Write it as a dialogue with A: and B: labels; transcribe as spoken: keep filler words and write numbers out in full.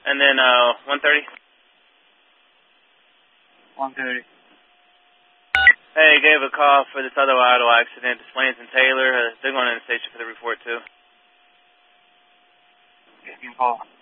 A: And then uh, one thirty?
B: one thirty.
A: Hey, gave a call for this other auto accident. It's Lance and Taylor. Uh, they're going to the station for the report, too.
B: Give me a call.